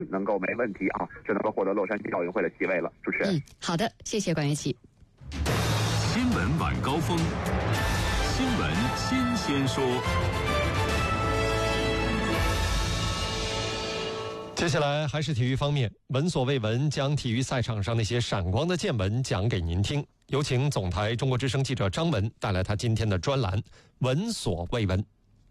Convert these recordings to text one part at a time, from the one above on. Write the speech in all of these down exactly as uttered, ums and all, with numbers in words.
能够没问题啊，就能够获得洛杉矶奥运会的席位了。主持人， 嗯，好的，谢谢管乐琪。 新闻晚高峰，新闻新鲜说。 接下来还是体育方面，闻所未闻将体育赛场上那些闪光的见闻讲给您听。有请总台中国之声记者张文带来他今天的专栏《闻所未闻》。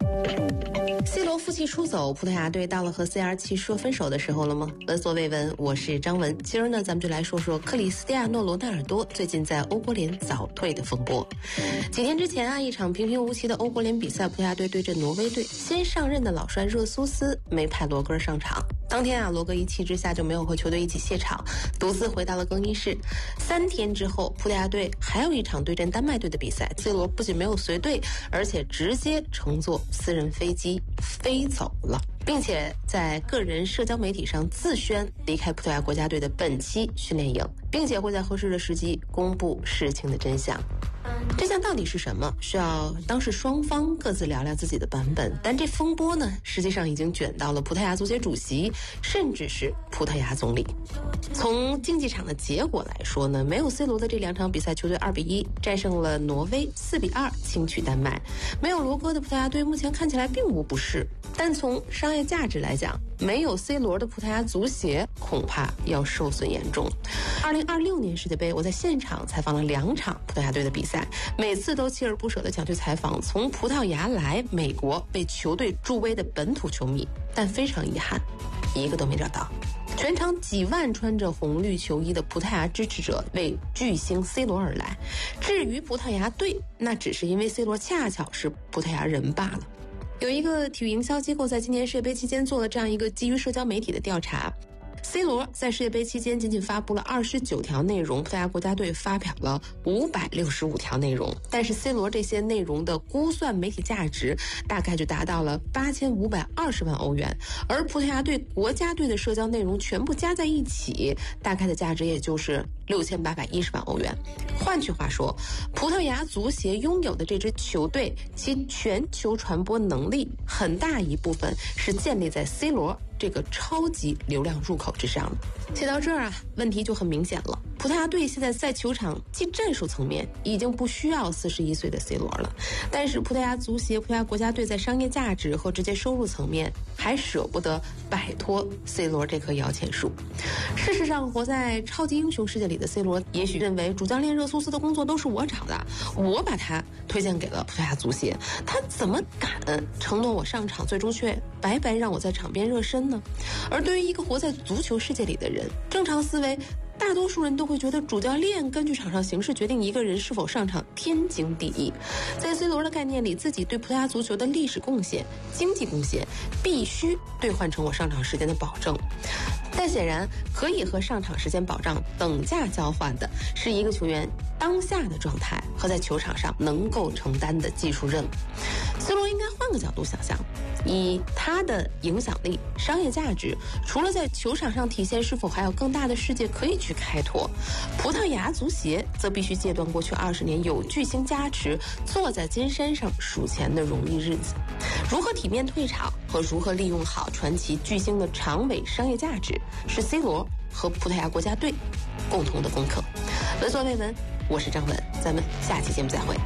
C 罗负气出走，葡萄牙队到了和 C R 七说分手的时候了吗？闻所未闻，我是张文。今儿呢，咱们就来说说克里斯蒂亚诺·罗纳尔多最近在欧国联早退的风波。几天之前啊，一场平平无奇的欧国联比赛，葡萄牙队对阵挪威队，先上任的老帅热苏斯没派罗格上场。当天啊，罗格一气之下就没有和球队一起卸场，独自回到了更衣室。三天之后，葡萄牙队还有一场对阵丹麦队的比赛 ，C 罗不仅没有随队，而且直接乘坐私人飞机飞走了，并且在个人社交媒体上自宣离开葡萄牙国家队的本期训练营，并且会在合适的时机公布事情的真相。真相到底是什么？需要当事双方各自聊聊自己的版本。但这风波呢，实际上已经卷到了葡萄牙足协主席，甚至是葡萄牙总理。从竞技场的结果来说呢，没有 C 罗的这两场比赛，球队二比一战胜了挪威，四比二轻取丹麦。没有罗哥的葡萄牙队目前看起来并无不适，但从商业价值来讲，没有 C 罗的葡萄牙足协恐怕要受损严重。二零二六年世界杯，我在现场采访了两场葡萄牙队的比赛，每次都锲而不舍地想去采访从葡萄牙来美国为球队助威的本土球迷，但非常遗憾，一个都没找到。全场几万穿着红绿球衣的葡萄牙支持者为巨星 C 罗而来，至于葡萄牙队，那只是因为 C 罗恰巧是葡萄牙人罢了。有一个体育营销机构在今年世界杯期间做了这样一个基于社交媒体的调查， C 罗在世界杯期间仅仅发布了二十九条内容，葡萄牙国家队发表了五百六十五条内容，但是 C 罗这些内容的估算媒体价值大概就达到了八千五百二十万欧元，而葡萄牙队国家队的社交内容全部加在一起，大概的价值也就是六千八百一十万欧元。换句话说，葡萄牙足协拥有的这支球队，其全球传播能力很大一部分是建立在 C 罗这个超级流量入口之上的。写到这儿啊，问题就很明显了。葡萄牙队现在在球场技战术层面已经不需要四十一岁的 C 罗了，但是葡萄牙足协、葡萄牙国家队在商业价值和直接收入层面还舍不得摆脱 C 罗这棵摇钱树。事实上，活在超级英雄世界里的 C 罗也许认为主教练热苏斯的工作都是我找的，我把他推荐给了葡萄牙足协，他怎么敢承诺我上场，最终却白白让我在场边热身呢？而对于一个活在足球世界里的人，正常思维大多数人都会觉得主教练根据场上形势决定一个人是否上场天经地义。在 C 罗的概念里，自己对葡萄牙足球的历史贡献、经济贡献必须兑换成我上场时间的保证。但显然，可以和上场时间保障等价交换的是一个球员当下的状态和在球场上能够承担的技术任务。C 罗应该换个角度想象，以他的影响力、商业价值，除了在球场上体现，是否还有更大的世界可以去开拓？葡萄牙足协则必须戒断过去二十年有巨星加持、坐在金山上数钱的容易日子。如何体面退场和如何利用好传奇巨星的长尾商业价值，是 C 罗和葡萄牙国家队共同的功课。闻所未闻，我是张文，咱们下期节目再会。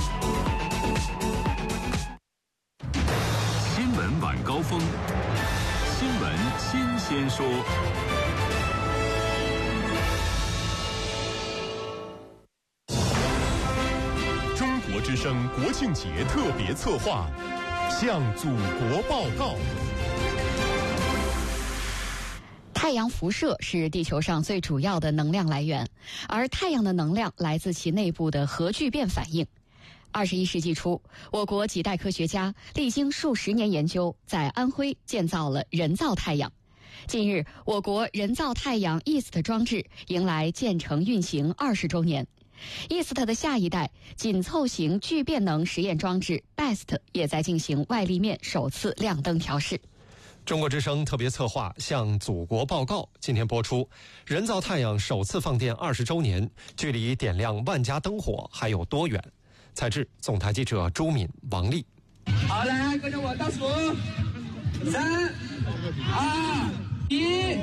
新闻晚高峰，新闻新鲜说。 中国之声国庆节特别策划，向祖国报告。 太阳辐射是地球上最主要的能量来源，而太阳的能量来自其内部的核聚变反应。二十一世纪初，我国几代科学家历经数十年研究，在安徽建造了人造太阳。近日，我国人造太阳 E A S T 装置迎来建成运行二十周年。E A S T 的下一代紧凑型聚变能实验装置 B E S T 也在进行外立面首次亮灯调试。 中国之声特别策划向祖国报告，今天播出。人造太阳首次放电二十周年，距离点亮万家灯火还有多远？采制总台记者朱敏、王丽。 好，来跟着我倒数，三、二、一。 一。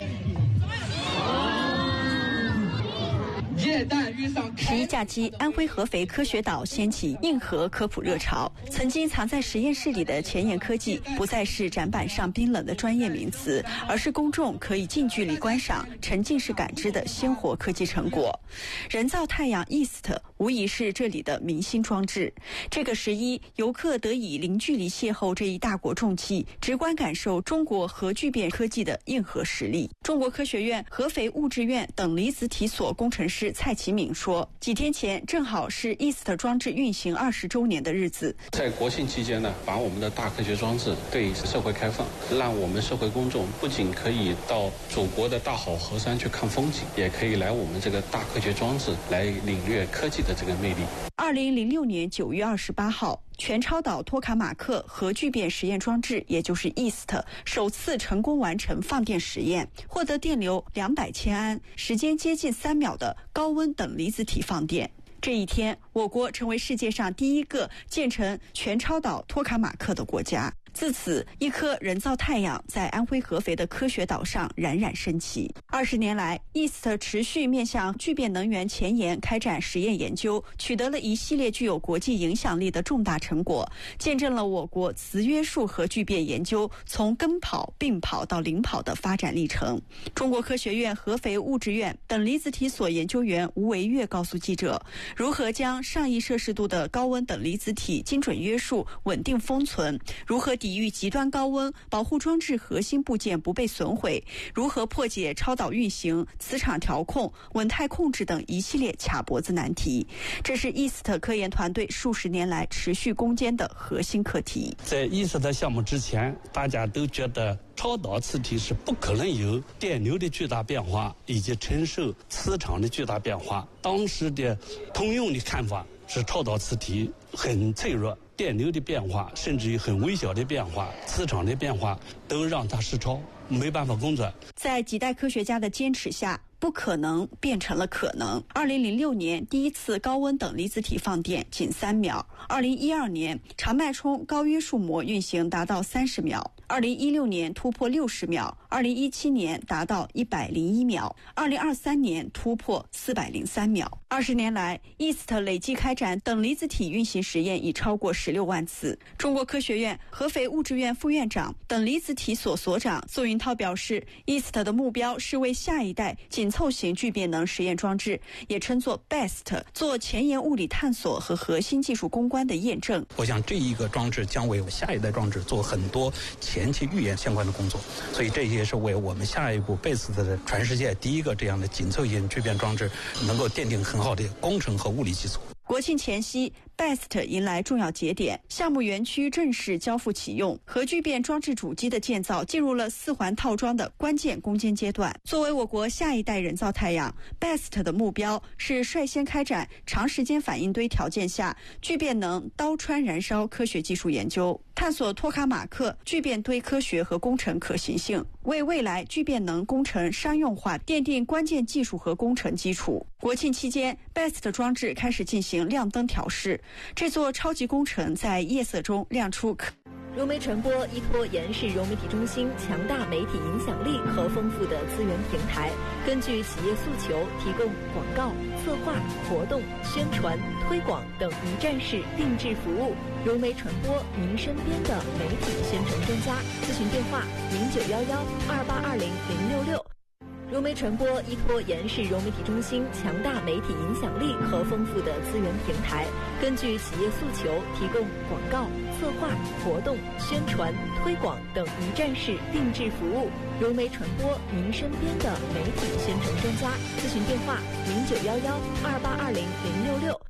十一假期，安徽合肥科学岛掀起硬核科普热潮。曾经藏在实验室里的前沿科技，不再是展板上冰冷的专业名词，而是公众可以近距离观赏、沉浸式感知的鲜活科技成果。人造太阳 E A S T 无疑是这里的明星装置。这个十一，游客得以零距离邂逅这一大国重器，直观感受中国核聚变科技的硬核实力。中国科学院合肥物质院等离子体所工程师蔡其敏说，几天前正好是 E A S T 装置运行二十周年的日子。 在国庆期间呢，把我们的大科学装置对社会开放，让我们社会公众不仅可以到祖国的大好河山去看风景，也可以来我们这个大科学装置来领略科技的这个魅力。 二零零六年九月二十八号，全超导托卡马克核聚变实验装置，也就是 E A S T 首次成功完成放电实验，获得电流两百千安、时间接近三秒的高温等离子体放电。这一天，我国成为世界上第一个建成全超导托卡马克的国家。自此，一颗人造太阳在安徽合肥的科学岛上冉冉升起。二十年来 ，E A S T 持续面向聚变能源前沿开展实验研究，取得了一系列具有国际影响力的重大成果，见证了我国磁约束核聚变研究从跟跑、并跑到领跑的发展历程。中国科学院合肥物质院等离子体所研究员吴维月告诉记者，如何将上亿摄氏度的高温等离子体精准约束、稳定封存，如何抵御极端高温，保护装置核心部件不被损毁，如何破解超导运行、磁场调控、稳态控制等一系列卡脖子难题。这是 E A S T 科研团队数十年来持续攻坚的核心课题。 在 E A S T 项目之前，大家都觉得超导磁体是不可能有电流的巨大变化以及承受磁场的巨大变化。当时的通用的看法是超导磁体很脆弱，电流的变化甚至于很微小的变化，磁场的变化都让它失超，没办法工作。 在几代科学家的坚持下，不可能变成了可能。二零零六年第一次高温等离子体放电仅三秒，二零一二年长脉冲高约束膜运行达到三十秒，二零一六年突破六十秒，二零一七年达到一百零一秒，二零二三年突破四百零三秒。二十年来 ，E A S T 累计开展等离子体运行实验已超过十六万次。中国科学院合肥物质院副院长、等离子体所所长宋云涛表示 ，E A S T 的目标是为下一代紧凑型聚变能实验装置，也称作 B E S T， 做前沿物理探索和核心技术攻关的验证。 我想这一个装置将为下一代装置做很多前期预演相关的工作，所以这也是为我们下一步 B E S T 的全世界第一个这样的紧凑型聚变装置能够奠定很好的工程和物理基础。 国庆前夕 ，B E S T 迎来重要节点，项目园区正式交付启用，核聚变装置主机的建造进入了四环套装的关键攻坚阶段。作为我国下一代人造太阳 ，B E S T 的目标是率先开展长时间反应堆条件下聚变能刀穿燃烧科学技术研究，探索托卡马克聚变堆科学和工程可行性，为未来聚变能工程商用化奠定关键技术和工程基础。国庆期间 ，B E S T 装置开始进行亮灯调试，这座超级工程在夜色中亮出可。 融媒传播依托延世融媒体中心强大媒体影响力和丰富的资源平台，根据企业诉求，提供广告、策划、活动、宣传、推广等一站式定制服务。融媒传播，您身边的媒体宣传专家。咨询电话：零九幺幺二八二零零六六。融媒传播依托延世融媒体中心强大媒体影响力和丰富的资源平台，根据企业诉求，提供广告、策划、活动、宣传、推广等一站式定制服务。融媒传播，您身边的媒体宣传专家。咨询电话：零九幺幺二八二零零六六。